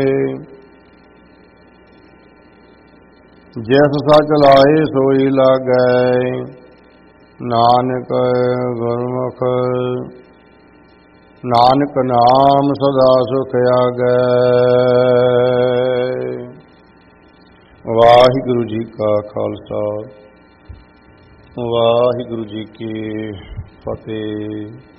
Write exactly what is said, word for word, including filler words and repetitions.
ਜਿਸ ਸਚ ਲਾਏ ਸੋਈ ਲਾਗੈ, ਨਾਨਕ ਗੁਰਮੁਖ ਨਾਨਕ ਨਾਮ ਸਦਾ ਸੁਖ ਆਗੈ। ਵਾਹਿਗੁਰੂ ਜੀ ਕਾ ਖਾਲਸਾ, ਵਾਹਿਗੁਰੂ ਜੀ ਕੀ ਫਤਿਹ।